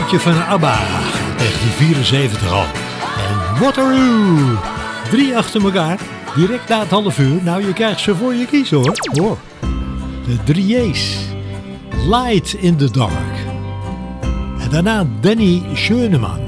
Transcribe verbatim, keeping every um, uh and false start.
nummertje van ABBA, negentien vierenzeventig al. En Waterloo, drie achter elkaar, direct na het half uur. Nou, je krijgt ze voor je kiezen hoor. Hoor. De drie A's, Light in the Dark. En daarna Danny Schoeneman.